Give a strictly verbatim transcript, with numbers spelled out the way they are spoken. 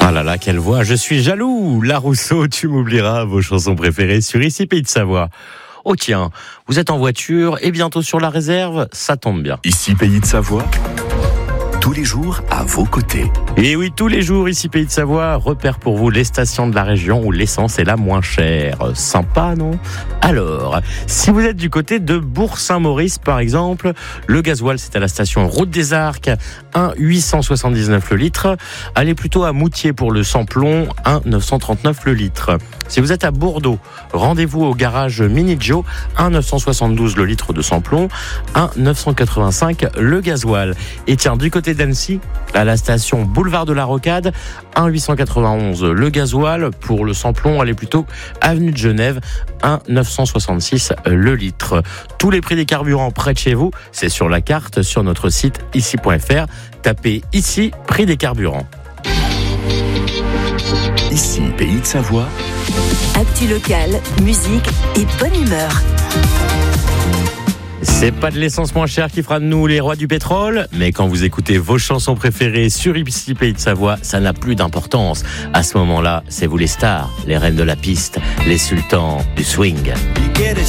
Ah là là, quelle voix, je suis jaloux. La Rousseau, tu m'oublieras, vos chansons préférées sur Ici Pays de Savoie. Oh tiens, vous êtes en voiture et bientôt sur la réserve, ça tombe bien. Ici Pays de Savoie, tous les jours à vos côtés. Et oui, tous les jours, Ici Pays de Savoie, repère pour vous les stations de la région où l'essence est la moins chère. Sympa, non ? Alors, si vous êtes du côté de Bourg-Saint-Maurice, par exemple, le gasoil, c'est à la station Route des Arcs, un virgule huit cent soixante-dix-neuf le litre. Allez plutôt à Moutier pour le samplon, un virgule neuf cent trente-neuf le litre. Si vous êtes à Bordeaux, rendez-vous au garage Mini Joe, un virgule neuf cent soixante-douze le litre de samplon, un virgule neuf cent quatre-vingt-cinq le gasoil. Et tiens, du côté d'Annecy, à la station Boulevard de la Rocade, un virgule huit cent quatre-vingt-onze le gasoil. Pour le samplon, allez plutôt avenue de Genève, un virgule neuf cent soixante-six le litre. Tous les prix des carburants près de chez vous, c'est sur la carte sur notre site ici point f r. Tapez ici, prix des carburants. Ici Pays de Savoie. Actu locale, musique et bonne humeur. C'est pas de l'essence moins chère qui fera de nous les rois du pétrole, mais quand vous écoutez vos chansons préférées sur Ici Pays de Savoie, ça n'a plus d'importance. À ce moment-là, c'est vous les stars, les reines de la piste, les sultans du swing.